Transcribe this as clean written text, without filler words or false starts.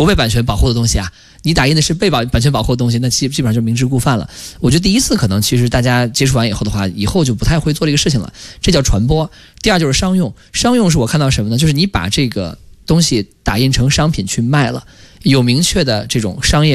不被版权保护的东西啊，你打印的是被版权保护的东西，那基本上就明知故犯了。我觉得第一次可能其实大家接触完以后的话，以后就不太会做这个事情了，这叫传播。第二就是商用，商用是我看到什么呢？就是你把这个东西打印成商品去卖了，有明确的这种商业